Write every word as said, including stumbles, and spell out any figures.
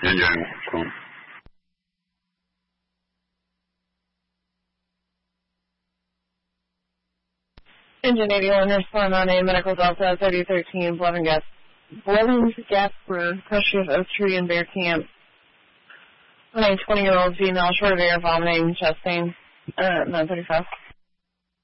Engine, cool. Engine eighty-one, respond on a Medical Delta thirty thirteen, blood and gas, blood and gas for pressure of Oak Tree and Bear Camp. On a twenty-year-old female, short of air, vomiting, chest pain, uh, nine thirty-five.